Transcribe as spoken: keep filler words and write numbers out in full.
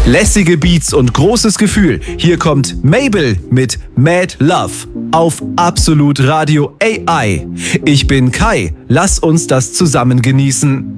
Lässige Beats und großes Gefühl. Hier kommt Mabel mit Mad Love auf Absolut Radio A I. Ich bin Kai. Lass uns das zusammen genießen.